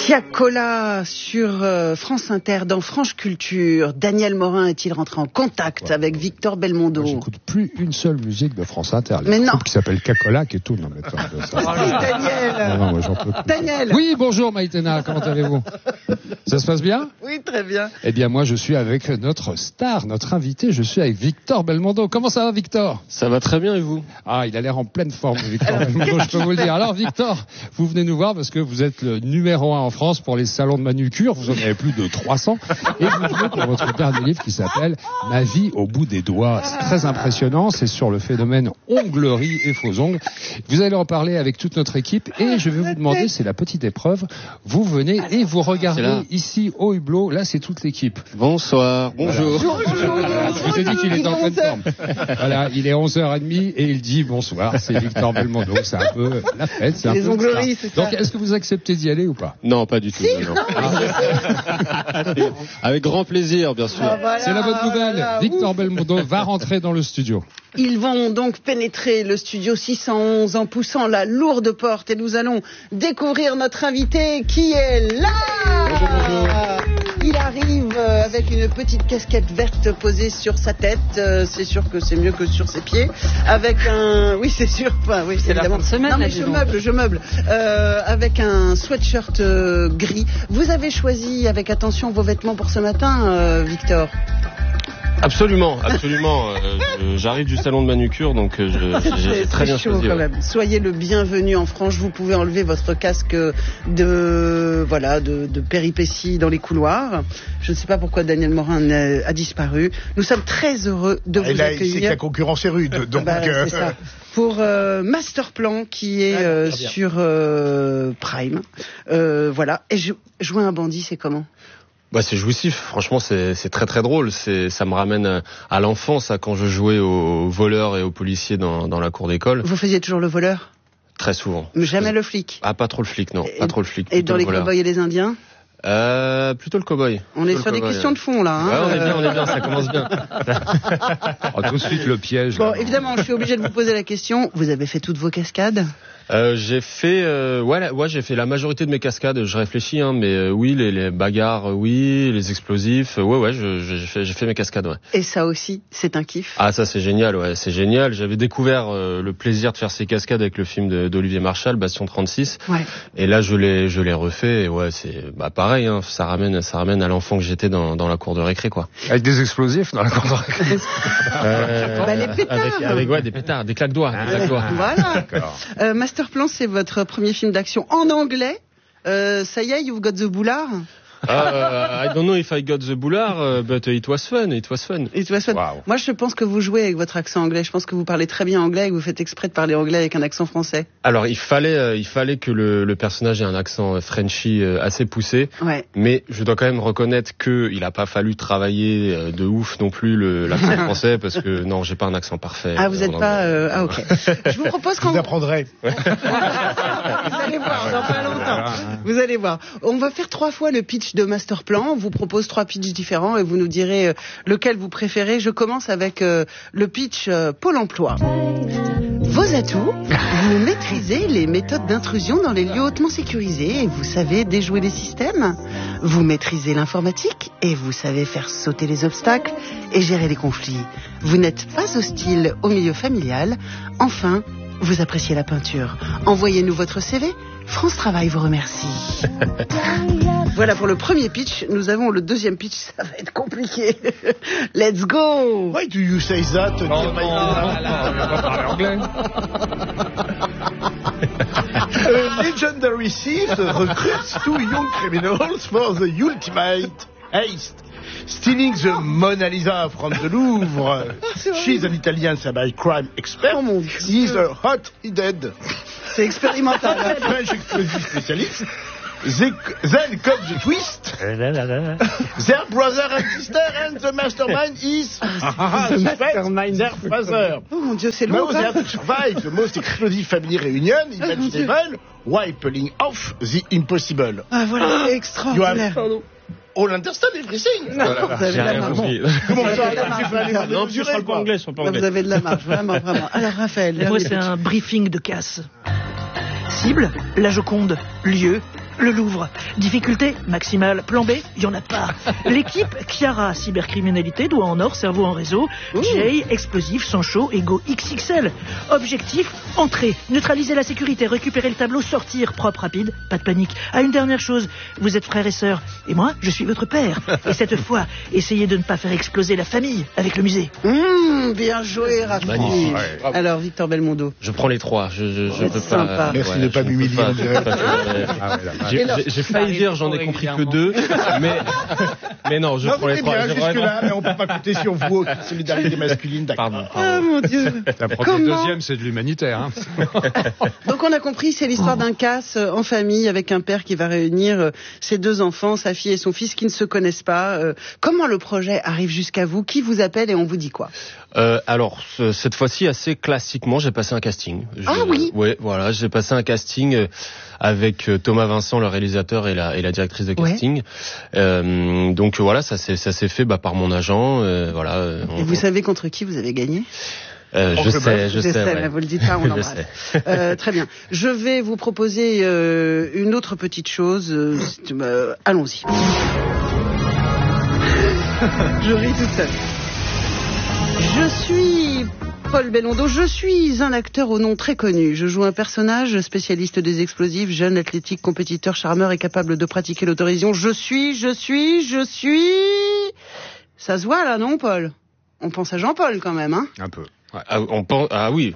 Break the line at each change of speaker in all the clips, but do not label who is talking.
Tiakola sur France Inter dans Franche Culture. Daniel Morin est-il rentré en contact avec Victor Belmondo?
Moi, j'écoute plus une seule musique de France Inter.
Mais non.
Qui s'appelle Cacola et tout. Non, mais attends,
Daniel.
Non, moi, j'en peux plus.
Daniel.
Oui, bonjour Maïtena, comment allez-vous? Ça se passe bien?
Oui, très bien.
Eh bien, moi, je suis avec notre star, notre invité. Je suis avec Victor Belmondo. Comment ça va, Victor?
Ça va très bien, et vous?
Ah, il a l'air en pleine forme, Victor Belmondo, je peux vous le dire. Alors, Victor, vous venez nous voir parce que vous êtes le numéro 1 en France pour les salons de manucure. Vous en avez plus de 300. Et vous venez pour votre dernier livre qui s'appelle Ma vie au bout des doigts. C'est très impressionnant. C'est sur le phénomène onglerie et faux ongles. Vous allez en parler avec toute notre équipe et je vais vous demander, c'est la petite épreuve. Vous venez et vous regardez ici au hublot. Là, c'est toute l'équipe.
Bonsoir. Bonjour.
Voilà, je vous ai dit qu'il était en pleine forme. Voilà, il est 11h30 et il dit bonsoir. C'est Victor Belmondo. C'est un peu la fête. C'est un
Les
peu
ongleries, c'est ça.
Donc, est-ce que vous acceptez d'y aller ou pas?
Non, pas du tout. Non. Avec grand plaisir, bien sûr.
Voilà,
C'est la bonne nouvelle.
voilà,
Victor Belmondo va rentrer dans le studio.
Ils vont donc pénétrer le studio 611 en poussant la lourde porte et nous allons découvrir notre invité qui est là.
Bonjour.
Il arrive avec une petite casquette verte posée sur sa tête. C'est sûr que c'est mieux que sur ses pieds. Avec un... Oui, c'est sûr. Enfin, oui,
C'est
évidemment.
la fin de semaine,
non, mais
là,
je meuble. Avec un sweatshirt gris. Vous avez choisi avec attention vos vêtements pour ce matin, Victor?
Absolument. J'arrive du salon de manucure, donc j'ai très bien
chaud,
choisi.
quand
Ouais.
même. Soyez le bienvenu en France. Vous pouvez enlever votre casque de péripéties dans les couloirs. Je ne sais pas pourquoi Daniel Morin a disparu. Nous sommes très heureux de vous
là, c'est que
accueillir.
la concurrence est rude. Donc,
C'est ça. Pour Masterplan qui est sur Prime. Voilà. Et jouer un bandit, c'est comment?
Bah, c'est jouissif. Franchement, c'est très très drôle. Ça me ramène à l'enfance, quand je jouais aux voleurs et aux policiers dans la cour d'école.
Vous faisiez toujours le voleur?
Très souvent.
Mais jamais le flic?
Ah, pas trop le flic, non. Pas trop le flic.
Et
plutôt
dans
le
les
voleur.
cow-boys et les Indiens?
Plutôt le cow-boy.
On est sur des questions de fond, là.
Ouais, on est bien, ça commence bien.
Oh, tout de suite le piège.
Bon, évidemment, je suis obligé de vous poser la question. Vous avez fait toutes vos cascades?
J'ai fait j'ai fait la majorité de mes cascades. Je réfléchis, mais oui, les bagarres, oui, les explosifs, j'ai fait mes cascades, ouais.
Et ça aussi, c'est un kiff.
Ah, ça c'est génial, ouais, c'est génial. J'avais découvert le plaisir de faire ces cascades avec le film d'Olivier Marchal, Bastion 36.
Ouais.
Et là, je l'ai refait. Et ouais, c'est pareil, ça ramène à l'enfant que j'étais dans la cour de récré, quoi.
Avec des explosifs dans la cour de récré.
Les pétards.
Avec des pétards, des claques-doigts.
Voilà. Masterplan, c'est votre premier film d'action en anglais. Ça y est, you've got the boulard.
I don't know if I got the boulard, but it was fun.
It was fun.
Wow.
Moi, je pense que vous jouez avec votre accent anglais. Je pense que vous parlez très bien anglais et que vous faites exprès de parler anglais avec un accent français.
Alors, il fallait que le personnage ait un accent Frenchy assez poussé.
Ouais.
Mais je dois quand même reconnaître qu'il a pas fallu travailler de ouf non plus l'accent français parce que non, j'ai pas un accent parfait.
Ah, vous êtes pas... Ah, ok. Je vous propose qu'on...
vous apprendrez.
Vous allez voir, dans pas longtemps. Vous allez voir. On va faire 3 fois le pitch de Masterplan. On vous propose 3 pitchs différents et vous nous direz lequel vous préférez. Je commence avec le pitch Pôle emploi. Vos atouts, vous maîtrisez les méthodes d'intrusion dans les lieux hautement sécurisés et vous savez déjouer les systèmes. Vous maîtrisez l'informatique et vous savez faire sauter les obstacles et gérer les conflits. Vous n'êtes pas hostile au milieu familial. Enfin, vous appréciez la peinture. Envoyez-nous votre CV. France Travail vous remercie. Voilà pour le premier pitch. Nous avons le deuxième pitch. Ça va être compliqué. Let's go.
Why do you say that?
On va pas parler anglais.
A legendary thief recruits 2 young criminals for the ultimate heist. Stealing the Mona Lisa from the Louvre. She's an Italian cyber crime expert.
Oh mon Dieu.
He's a hot-headed
C'est expérimental.
French explosive specialist. Then comes the twist. Their brother and sister and the mastermind is their father.
Oh mon Dieu, c'est long.
Now they have to survive the most explosive family reunion imaginable while pulling off the impossible.
Ah voilà,
You
extraordinaire.
have all understand everything.
Non, vous avez de la marge.
Comment
Vous
ça
avez de la marge.
Non, je parle pas anglais,
Vous avez de la marge, vraiment. Alors Raphaël,
Moi, c'est un briefing de casse. Cible, la Joconde. Lieu, le Louvre. Difficulté maximale. Plan B, il y en a pas. L'équipe Chiara cybercriminalité, doigt en or, cerveau en réseau. Jay, explosif, sang chaud, ego XXL. Objectif, entrer, neutraliser la sécurité, récupérer le tableau, sortir, propre, rapide, pas de panique. Ah, une dernière chose, vous êtes frères et sœurs, et moi, je suis votre père. Et cette fois, essayez de ne pas faire exploser la famille avec le musée.
Bien joué, Rafi.
Magnifique.
Alors, Victor Belmondo.
Je prends les 3. Je peux
sympa.
pas.
Merci de ne pas m'humilier.
J'ai failli dire, j'en ai compris que 2, mais non, je prends les 3.
Bien jusque-là, mais on peut pas compter sur vous. Solidarité masculine, d'accord.
Pardon.
Ah mon Dieu.
La première, deuxième, c'est de l'humanitaire. Hein.
Donc on a compris, c'est l'histoire d'un casse en famille avec un père qui va réunir ses 2 enfants, sa fille et son fils qui ne se connaissent pas. Comment le projet arrive jusqu'à vous? Qui vous appelle et on vous dit quoi?
Alors, cette fois-ci, assez classiquement, j'ai passé un casting.
Oui.
Ouais, voilà, j'ai passé un casting avec Thomas Vincent, le réalisateur, et la directrice de casting. Ouais. Donc voilà, ça s'est fait par mon agent. Voilà.
Et vous savez contre qui vous avez gagné?
Je sais. Ouais.
Mais vous le dites pas, on l'embrasse. Très bien. Je vais vous proposer une autre petite chose. Allons-y. Je ris toute seule. Je suis Paul Belmondo, je suis un acteur au nom très connu. Je joue un personnage spécialiste des explosifs, jeune, athlétique, compétiteur, charmeur et capable de pratiquer l'autodérision. Je suis... Ça se voit là, non, Paul? On pense à Jean-Paul quand même, hein?
Un peu. Ouais.
On pense... oui.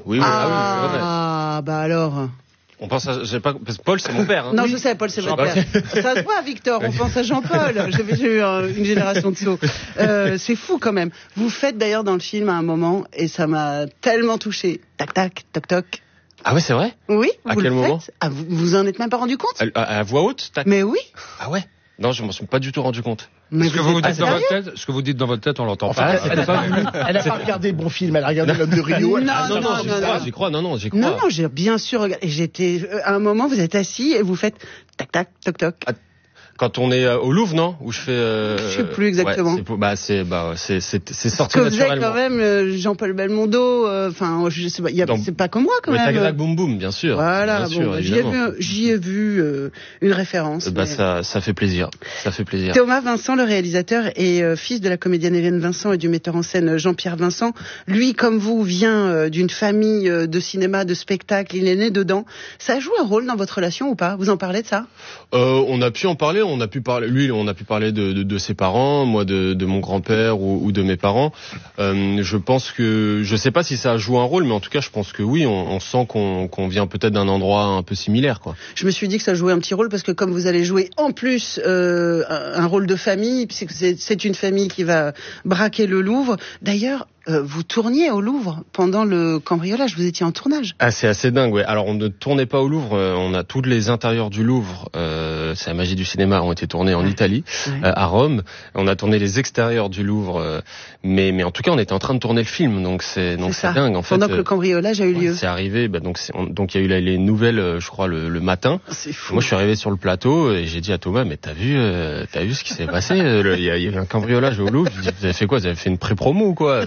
Bah alors...
On pense à... Parce que Paul, c'est mon père. Hein.
Non, je sais, Paul, c'est votre père. Ça se voit, Victor, on pense à Jean-Paul. J'ai eu une génération de sots. C'est fou, quand même. Vous faites d'ailleurs dans le film à un moment, et ça m'a tellement touché. Tac, tac, toc, toc.
Ah ouais, c'est vrai?
Oui.
À quel moment?
Vous en êtes même pas rendu compte?
À voix haute, tac.
Mais oui.
Ah ouais? Non, je m'en suis pas du tout rendu compte.
Mais
ce que vous dites dans votre tête, on l'entend pas.
Elle n'a pas regardé le bon film, elle a regardé L'Homme de Rio.
J'y crois.
Non, j'ai bien sûr regardé. Et à un moment, vous êtes assis et vous faites tac, tac, toc, toc.
Quand on est au Louvre, non? Où je fais...
Je sais plus exactement.
Ouais, c'est sorti
que
naturellement.
Vous êtes quand même Jean-Paul Belmondo, je sais pas, c'est pas comme moi quand même.
Tac, boum, boum, bien sûr.
Voilà,
bien sûr,
j'y ai vu une référence.
Ça fait plaisir. Ça fait plaisir.
Thomas Vincent, le réalisateur, est fils de la comédienne Hélène Vincent et du metteur en scène Jean-Pierre Vincent. Lui, comme vous, vient d'une famille de cinéma, de spectacle. Il est né dedans. Ça joue un rôle dans votre relation ou pas? Vous en parlez de ça?
On a pu en parler. On a pu parler de ses parents, moi de mon grand-père ou de mes parents. Je pense que, je sais pas si ça joue un rôle, mais en tout cas, je pense que oui, on sent qu'on vient peut-être d'un endroit un peu similaire, quoi.
Je me suis dit que ça jouait un petit rôle parce que comme vous allez jouer en plus un rôle de famille, puisque c'est une famille qui va braquer le Louvre. D'ailleurs, vous tourniez au Louvre pendant le cambriolage, vous étiez en tournage.
Ah, c'est assez dingue, ouais. Alors, on ne tournait pas au Louvre, on a tous les intérieurs du Louvre, c'est la magie du cinéma, ont été tournés en Italie, à Rome. On a tourné les extérieurs du Louvre, mais en tout cas, on était en train de tourner le film, donc c'est dingue, en fait.
Pendant que le cambriolage a eu lieu.
C'est arrivé, donc il y a eu les nouvelles, je crois, le matin.
C'est fou.
Moi, je suis arrivé sur le plateau et j'ai dit à Thomas, mais t'as vu ce qui s'est passé? Il y a eu un cambriolage au Louvre. Je dis, vous avez fait quoi? Vous avez fait une pré-promo ou quoi?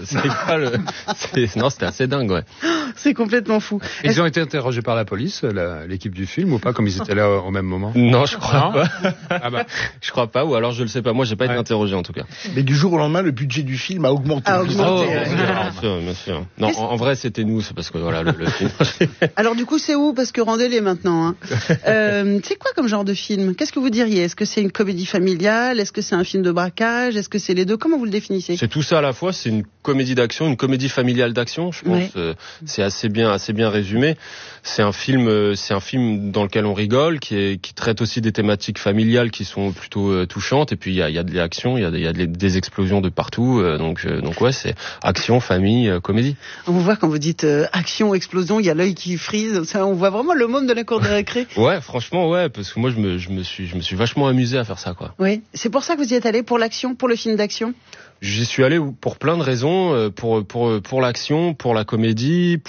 Non, c'était assez dingue, ouais.
C'est complètement fou.
Ils ont été interrogés par la police, l'équipe du film, ou pas, comme ils étaient là au même moment?
Non, je crois pas.
Ah bah.
Je crois pas, ou alors je le sais pas. Moi, j'ai pas été interrogé, en tout cas.
Mais du jour au lendemain, le budget du film a augmenté.
Bien sûr. Non, en vrai, c'était nous, c'est parce que voilà, le film.
Alors du coup, c'est où? Parce que rendez-les maintenant, hein. C'est quoi comme genre de film? Qu'est-ce que vous diriez? Est-ce que c'est une comédie familiale? Est-ce que c'est un film de braquage? Est-ce que c'est les deux? Comment vous le définissez?
C'est tout ça à la fois. C'est une comédie d'action, une comédie familiale d'action. Je pense c'est assez bien résumé. C'est un film dans lequel on rigole, qui traite aussi des thématiques familiales qui sont plutôt touchantes. Et puis il y a de l'action, il y a des explosions de partout. Donc ouais, c'est action, famille, comédie.
On vous voit quand vous dites action, explosion, il y a l'œil qui frise. Ça, on voit vraiment le monde de la cour de récré.
Ouais, franchement, ouais, parce que moi je me suis vachement amusé à faire ça, quoi.
Oui, c'est pour ça que vous y êtes allé, pour l'action, pour le film d'action.
J'y suis allé pour plein de raisons, pour l'action, pour la comédie,